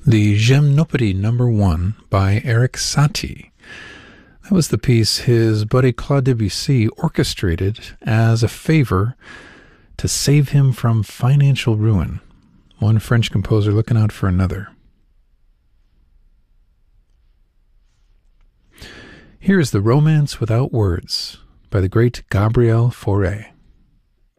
The Gymnopédie No. 1 by Erik Satie. That was the piece his buddy Claude Debussy orchestrated as a favor to save him from financial ruin. One French composer looking out for another. Here is The Romance Without Words by the great Gabriel Fauré.